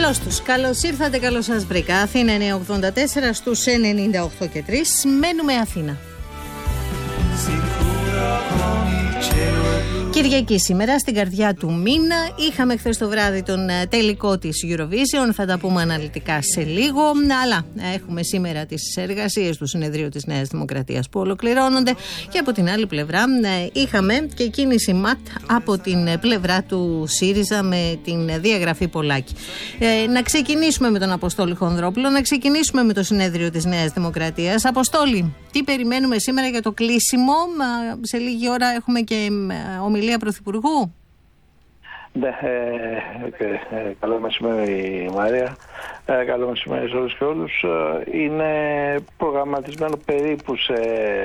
Καλώς τους. Καλώς ήρθατε, καλώς σας βρήκα. Αθήνα 984 στους 98 και 3. Μένουμε Αθήνα. Κυριακή σήμερα, στην καρδιά του μήνα. Είχαμε χθες το βράδυ τον τελικό της Eurovision. Θα τα πούμε αναλυτικά σε λίγο. Αλλά έχουμε σήμερα τις εργασίες του Συνεδρίου της Νέας Δημοκρατίας που ολοκληρώνονται. Και από την άλλη πλευρά είχαμε και κίνηση ΜΑΤ από την πλευρά του ΣΥΡΙΖΑ με την διαγραφή Πολάκη. Να ξεκινήσουμε με τον Αποστόλη Χονδρόπουλο, να ξεκινήσουμε με το Συνέδριο της Νέας Δημοκρατίας. Αποστόλη, τι περιμένουμε σήμερα για το κλείσιμο? Σε λίγη ώρα έχουμε και ομιλία Πρωθυπουργού. Ναι, καλό μεσημέρι Μαρία, καλό μεσημέρι σε όλους και όλους. Είναι προγραμματισμένο περίπου σε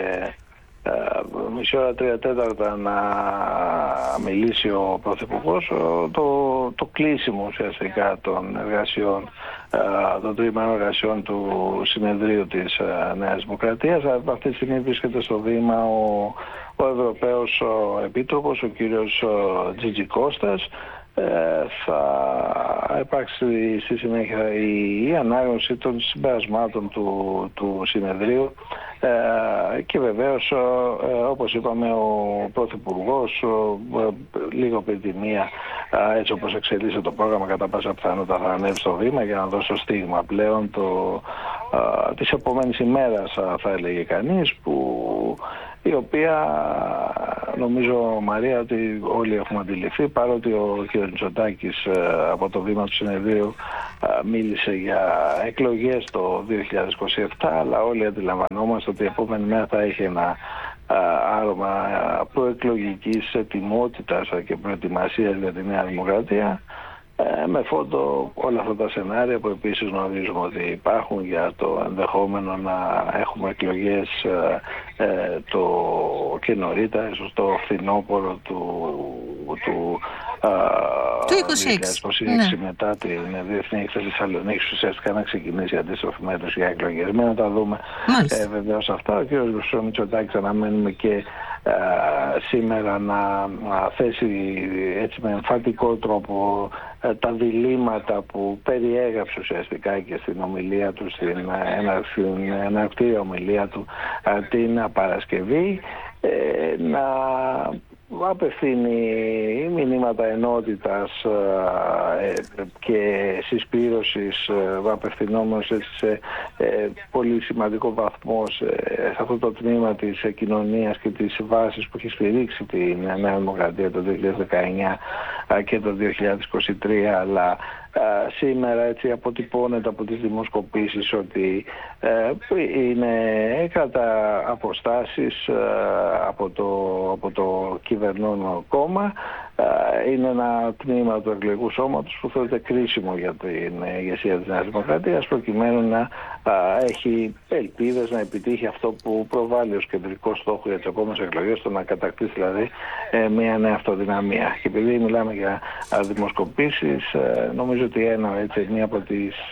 μισή ώρα, 3/4 να μιλήσει ο Πρωθυπουργός. Το κλείσιμο ουσιαστικά των εργασιών, των τριήμερων εργασιών του Συνεδρίου της Νέας Δημοκρατίας. Αυτή τη στιγμή βρίσκεται στο βήμα ο Ευρωπαίος Επίτροπος, ο κύριος Τζιτζι Κώστας. Θα υπάρξει στη συνέχεια η ανάγνωση των συμπερασμάτων του συνεδρίου και βεβαίως, όπως είπαμε, ο Πρωθυπουργός λίγο πριν τη μία, έτσι όπως εξελίσσεται το πρόγραμμα, κατά πάσα πιθανότητα θα ανέβει στο βήμα για να δώσει το στίγμα πλέον της επόμενης ημέρας, θα έλεγε κανείς, η οποία νομίζω, Μαρία, ότι όλοι έχουμε αντιληφθεί, παρότι ο κ. Μητσοτάκης από το βήμα του συνεδρίου μίλησε για εκλογές το 2027, αλλά όλοι αντιλαμβανόμαστε ότι η επόμενη μέρα θα έχει ένα άρωμα προεκλογικής ετοιμότητας και προετοιμασίας για τη Νέα Δημοκρατία, με φόντο όλα αυτά τα σενάρια που επίσης γνωρίζουμε ότι υπάρχουν για το ενδεχόμενο να έχουμε εκλογές και νωρίτερα, ίσως το φθινόπωρο του 2026, μετά την Διεθνή Έκθεση Θεσσαλονίκης, ουσιαστικά να ξεκινήσει η αντίστροφη μέτρηση για εκλογές. Να τα δούμε βεβαίως αυτά. Ο κ. Μητσοτάκης αναμένουμε και σήμερα να θέσει έτσι με εμφαντικό τρόπο τα διλήμματα που περιέγραψε ουσιαστικά και στην ομιλία του, στην εναρκτήρια ομιλία του την Παρασκευή, να απευθύνει μηνύματα ενότητας και συσπήρωσης, απευθυνόμενος σε πολύ σημαντικό βαθμό σε αυτό το τμήμα της κοινωνίας και της βάσης που έχει στηρίξει την Νέα Δημοκρατία το 2019 και το 2023, αλλά σήμερα έτσι αποτυπώνεται από τις δημοσκοπήσεις ότι είναι κατά αποστάσεις από το κυβερνών κόμμα. Είναι ένα τμήμα του εκλογικού σώματος που θεωρείται κρίσιμο για την ηγεσία της Νέας Δημοκρατίας, προκειμένου να έχει ελπίδες να επιτύχει αυτό που προβάλλει ως κεντρικό στόχο για τις επόμενες εκλογές, το να κατακτήσει δηλαδή μια νέα αυτοδυναμία. Και επειδή μιλάμε για δημοσκοπήσεις, νομίζω ότι μία από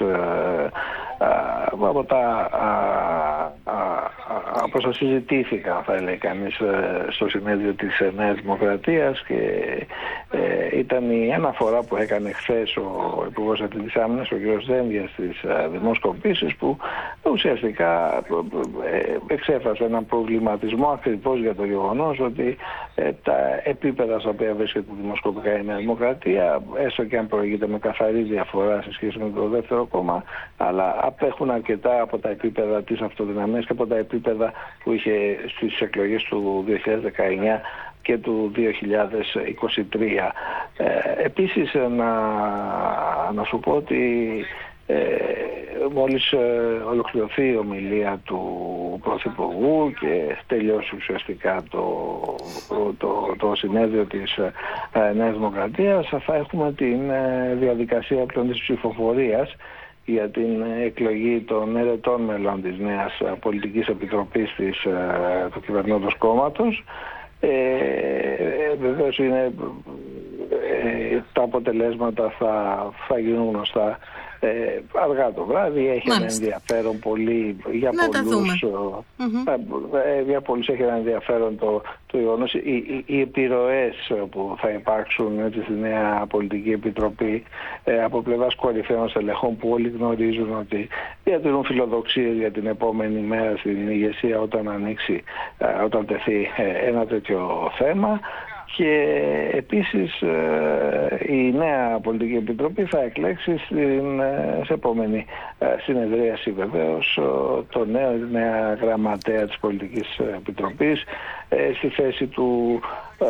από όσα συζητήθηκαν, θα έλεγε κανείς, στο συνέδριο της Νέας Δημοκρατίας, και ήταν η αναφορά που έκανε χθες ο Υπουργός Εθνικής Άμυνας, ο κ. Δένδιας, στις δημοσκοπήσεις, που ουσιαστικά εξέφρασε έναν προβληματισμό ακριβώς για το γεγονός ότι τα επίπεδα στα οποία βρίσκεται δημοσκοπικά η Νέα Δημοκρατία, έστω και αν προηγείται με καθαρή διαφορά σε σχέση με το δεύτερο κόμμα, αλλά απέχουν αρκετά από τα επίπεδα της αυτοδυναμίας και από τα επίπεδα που είχε στις εκλογές του 2019 και του 2023. Επίσης να σου πω ότι μόλις ολοκληρωθεί η ομιλία του Πρωθυπουργού και τελειώσει ουσιαστικά το συνέδριο της Νέας Δημοκρατίας, θα έχουμε την διαδικασία πλέον της ψηφοφορίας για την εκλογή των ερετών μελών της νέας πολιτικής επιτροπής του κυβερνώντος κόμματος. Βεβαίως τα αποτελέσματα θα γίνουν γνωστά αργά το βράδυ. Έχει ένα ενδιαφέρον πολύ για πολλούς. Για πολλούς έχει ένα ενδιαφέρον το γεγονός οι επιρροές που θα υπάρξουν στη νέα πολιτική επιτροπή από πλευράς κορυφαίων στελεχών που όλοι γνωρίζουν ότι διατηρούν φιλοδοξίες για την επόμενη μέρα στην ηγεσία όταν τεθεί ένα τέτοιο θέμα. Και επίσης η νέα πολιτική επιτροπή θα εκλέξει σε επόμενη συνεδρίαση βεβαίως τη νέα γραμματέα της πολιτικής επιτροπής στη θέση του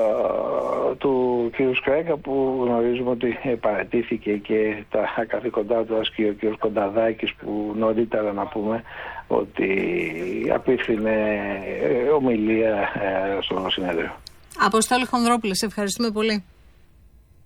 κ. Σκρέκα, που γνωρίζουμε ότι παραιτήθηκε και τα καθήκοντά του άσκησε ο κ. Κονταδάκης, που νωρίτερα να πούμε ότι απίφθινε ομιλία στο συνέδριο. Αποστόλη Χονδρόπουλε, σε ευχαριστούμε πολύ.